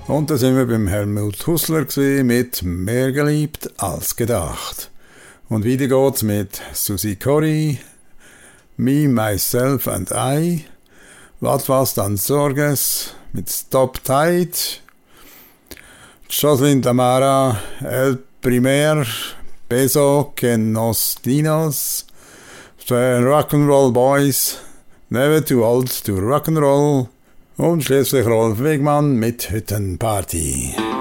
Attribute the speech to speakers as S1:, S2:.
S1: Und da sind wir beim Helmut Hussler mit «Mehr geliebt als gedacht». Und wieder geht's mit Susie Corey, «Me, Myself and I», «Was dann Sorges» mit «Stop Tide», Jocelyn Tamara, «El Primer Beso que nos dinos», «The Rock'n'Roll Boys», «Never Too Old to Rock'n'Roll» und schließlich Rolf Wegmann mit «Hüttenparty».